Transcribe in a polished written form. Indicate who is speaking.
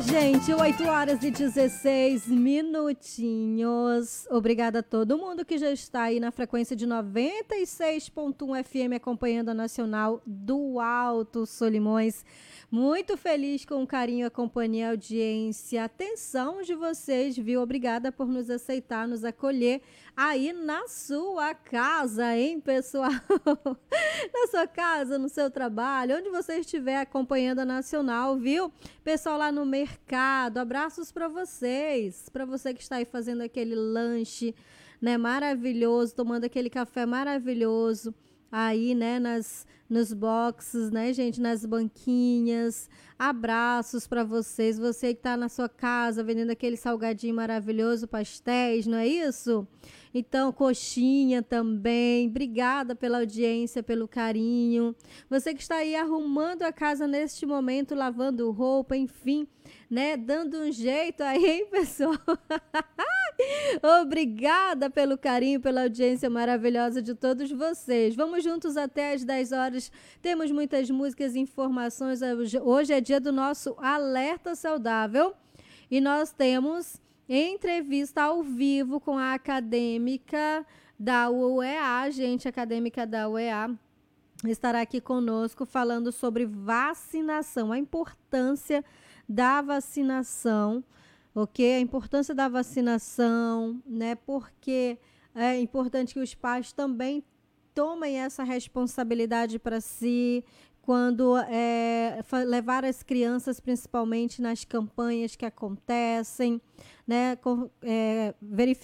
Speaker 1: gente, 8 horas e 16 minutinhos. Obrigada a todo mundo que já está aí na frequência de 96.1 FM acompanhando a Nacional do Alto Solimões. Muito feliz com o carinho, a companhia, a audiência, a atenção de vocês, viu? Obrigada por nos aceitar, nos acolher aí na sua casa, hein, pessoal? Na sua casa, no seu trabalho, onde você estiver acompanhando a Nacional, viu? Pessoal lá no mercado, abraços para vocês, para você que está aí fazendo aquele lanche, né, maravilhoso, tomando aquele café maravilhoso aí, né, nos boxes, né, gente, nas banquinhas. Abraços para vocês, você que está na sua casa vendendo aquele salgadinho maravilhoso, pastéis, não é isso? Então, coxinha também. Obrigada pela audiência, pelo carinho. Você que está aí arrumando a casa neste momento, lavando roupa, enfim, né, dando um jeito aí, hein, pessoal? Obrigada pelo carinho, pela audiência maravilhosa de todos vocês. Vamos juntos até às 10 horas. Temos muitas músicas e informações. Hoje é dia do nosso Alerta Saudável. E nós temos entrevista ao vivo com a acadêmica da UEA, gente, acadêmica da UEA. Estará aqui conosco falando sobre vacinação, a importância da vacinação. Ok? A importância da vacinação, né? Porque é importante que os pais também tomem essa responsabilidade para si, quando levar as crianças, principalmente nas campanhas que acontecem, né? Verificar